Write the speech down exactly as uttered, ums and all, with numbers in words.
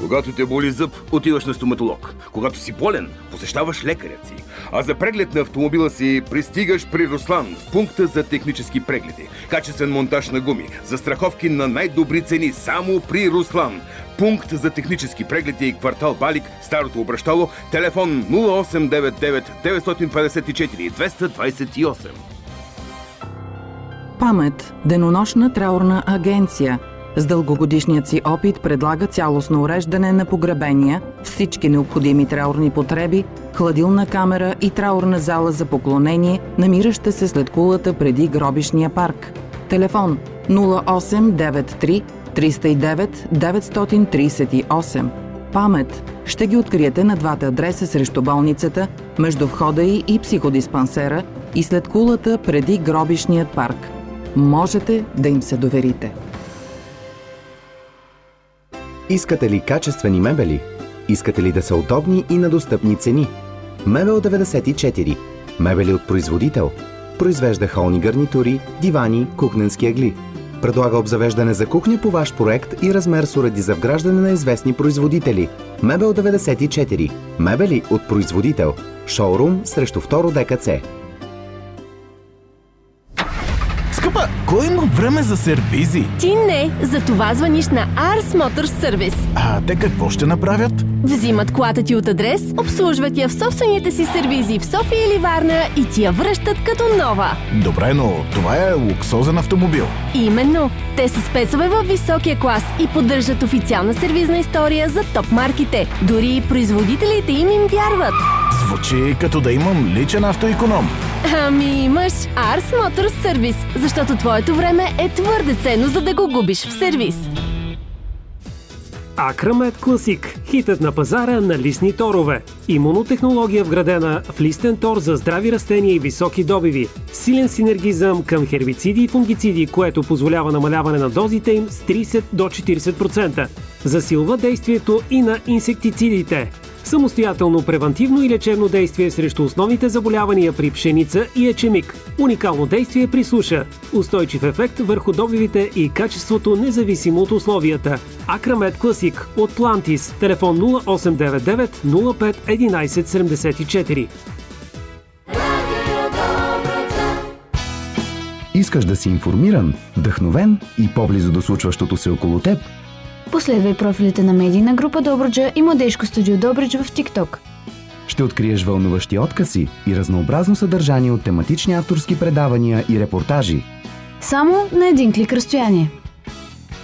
Когато те боли зъб, отиваш на стоматолог. Когато си болен, посещаваш лекарят си. А за преглед на автомобила си пристигаш при Руслан в пункта за технически прегледи. Качествен монтаж на гуми, застраховки на най-добри цени само при Руслан. Пункт за технически прегледи, квартал Балик, Старото обращало, телефон нула осем девет девет девет пет четири две две осем. Памет – денонощна траурна агенция. С дългогодишният си опит предлага цялостно уреждане на погребения, всички необходими траурни потреби, хладилна камера и траурна зала за поклонение, намираща се след кулата преди гробищния парк. Телефон нула осем девет три триста и девет деветстотин тридесет и осем. Памет ще ги откриете на двата адреса срещу болницата, между входа й и психодиспансера и след кулата преди гробищният парк. Можете да им се доверите. Искате ли качествени мебели? Искате ли да са удобни и на достъпни цени? Мебел деветдесет и четири. Мебели от производител. Произвежда холни гарнитури, дивани, кухненски ъгли. Предлага обзавеждане за кухня по ваш проект и размер с уреди за вграждане на известни производители. Мебел деветдесет и четири. Мебели от производител. Шоурум срещу второ ДКЦ. Скъпа, кой има време за сервизи? Ти не, за това звъниш на Ars Motor Service. А те какво ще направят? Взимат колата ти от адрес, обслужват я в собствените си сервизи в София или Варна и ти я връщат като нова. Добре, но това е луксозен автомобил. Именно. Те са спецове във високия клас и поддържат официална сервизна история за топ марките. Дори и производителите им им вярват. Звучи като да имам личен автоиконом. Ами имаш Ars Motor Service, защото твоето време е твърде ценно, за да го губиш в сервиз. Акрамед Класик – хитът на пазара на листни торове. Имунотехнология вградена в листен тор за здрави растения и високи добиви. Силен синергизъм към хербициди и фунгициди, което позволява намаляване на дозите им с тридесет до четиридесет процента. Засилва действието и на инсектицидите. Самостоятелно превантивно и лечебно действие срещу основните заболявания при пшеница и ечемик. Уникално действие при суша. Устойчив ефект върху добивите и качеството независимо от условията. Акрамед Класик от Плантис. Телефон нула осем девет девет нула пет единайсет седемдесет и четири. Искаш да си информиран, вдъхновен и по-близо до случващото се около теб? Последвай профилите на медийна група Добруджа и Младежко студио Добрич в TikTok. Ще откриеш вълнуващи откази и разнообразно съдържание от тематични авторски предавания и репортажи. Само на един клик разстояние.